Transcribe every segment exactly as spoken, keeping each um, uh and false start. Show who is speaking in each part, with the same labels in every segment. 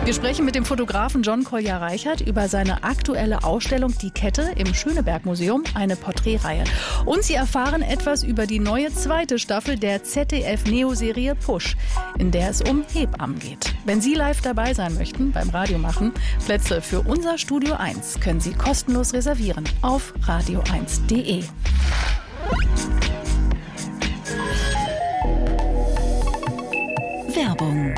Speaker 1: Wir sprechen mit dem Fotografen John Collier-Reichert über seine aktuelle Ausstellung Die Kette im Schöneberg-Museum, eine Porträtreihe. Und Sie erfahren etwas über die neue zweite Staffel der Z D F-Neo-Serie Push, in der es um Hebammen geht. Wenn Sie live dabei sein möchten beim Radiomachen, Plätze für unser Studio eins können Sie kostenlos reservieren auf radio eins punkt de.
Speaker 2: Werbung.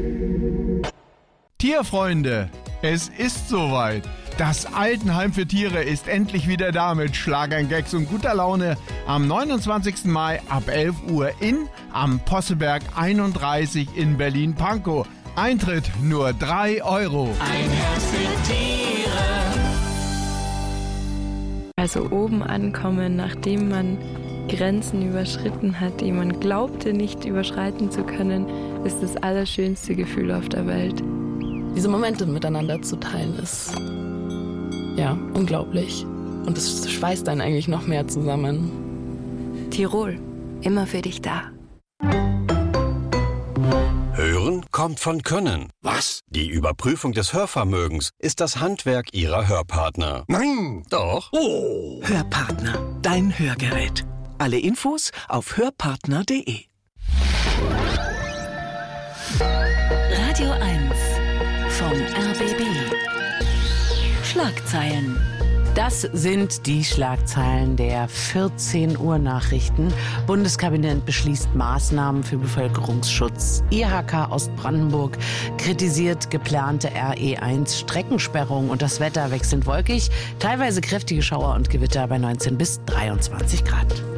Speaker 3: Tierfreunde, es ist soweit. Das Altenheim für Tiere ist endlich wieder da mit Schlagern, Gags und guter Laune am neunundzwanzigsten Mai ab elf Uhr in am Posselberg einunddreißig in Berlin-Pankow. Eintritt nur drei Euro.
Speaker 2: Ein Herz für Tiere.
Speaker 4: Also oben ankommen, nachdem man Grenzen überschritten hat, die man glaubte nicht überschreiten zu können, ist das allerschönste Gefühl auf der Welt.
Speaker 5: Diese Momente miteinander zu teilen ist, ja, unglaublich. Und es schweißt einen eigentlich noch mehr zusammen.
Speaker 4: Tirol, immer für dich da.
Speaker 6: Hören kommt von Können.
Speaker 7: Was?
Speaker 6: Die Überprüfung des Hörvermögens ist das Handwerk Ihrer Hörpartner.
Speaker 7: Nein!
Speaker 6: Doch.
Speaker 7: Oh!
Speaker 8: Hörpartner, dein Hörgerät. Alle Infos auf hörpartner punkt de.
Speaker 2: Radio eins vom R B B. Schlagzeilen.
Speaker 9: Das sind die Schlagzeilen der vierzehn Uhr Nachrichten. Bundeskabinett beschließt Maßnahmen für Bevölkerungsschutz. I H K Ostbrandenburg kritisiert geplante R E eins Streckensperrung und das Wetter wechselnd wolkig. Teilweise kräftige Schauer und Gewitter bei neunzehn bis dreiundzwanzig Grad.